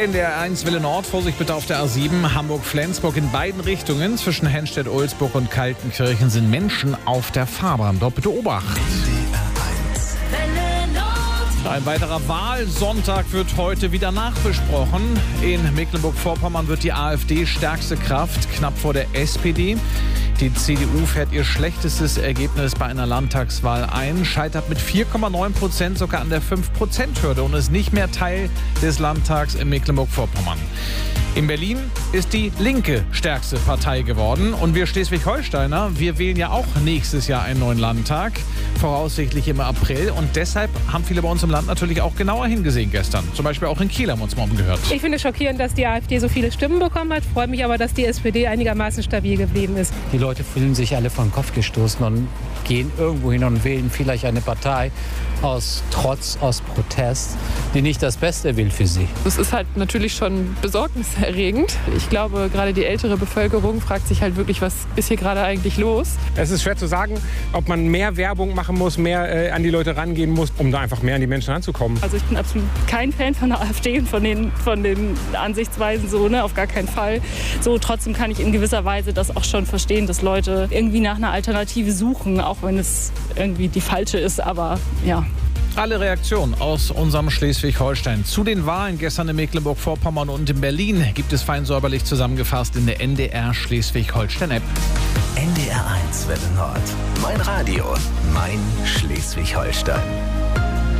NDR 1 Welle Nord, Vorsicht bitte auf der A7, Hamburg-Flensburg in beiden Richtungen. Zwischen Henstedt-Ulzburg und Kaltenkirchen sind Menschen auf der Fahrbahn. Dort bitte Obacht. Ein weiterer Wahlsonntag wird heute wieder nachbesprochen. In Mecklenburg-Vorpommern wird die AfD stärkste Kraft, knapp vor der SPD. Die CDU fährt ihr schlechtestes Ergebnis bei einer Landtagswahl ein, scheitert mit 4,9% sogar an der 5%-Hürde und ist nicht mehr Teil des Landtags in Mecklenburg-Vorpommern. In Berlin ist die Linke stärkste Partei geworden. Und wir Schleswig-Holsteiner, wir wählen ja auch nächstes Jahr einen neuen Landtag, voraussichtlich im April. Und deshalb haben viele bei uns im Land natürlich auch genauer hingesehen gestern. Zum Beispiel auch in Kiel haben wir uns mal umgehört. Ich finde es schockierend, dass die AfD so viele Stimmen bekommen hat. Freue mich aber, dass die SPD einigermaßen stabil geblieben ist. Die Leute fühlen sich alle vor den Kopf gestoßen und gehen irgendwo hin und wählen vielleicht eine Partei aus Trotz, aus Protest, die nicht das Beste will für sie. Es ist halt natürlich schon besorgniserregend. Ich glaube, gerade die ältere Bevölkerung fragt sich halt wirklich, was ist hier gerade eigentlich los? Es ist schwer zu sagen, ob man mehr Werbung machen muss, mehr an die Leute rangehen muss, um da einfach mehr an die Menschen ranzukommen. Also ich bin absolut kein Fan von der AfD und von den Ansichtsweisen so, ne, auf gar keinen Fall. So, trotzdem kann ich in gewisser Weise das auch schon verstehen, dass Leute irgendwie nach einer Alternative suchen, auch wenn es irgendwie die falsche ist, aber ja. Alle Reaktionen aus unserem Schleswig-Holstein zu den Wahlen gestern in Mecklenburg-Vorpommern und in Berlin gibt es fein säuberlich zusammengefasst in der NDR Schleswig-Holstein-App. NDR 1 Welle Nord. Mein Radio, mein Schleswig-Holstein.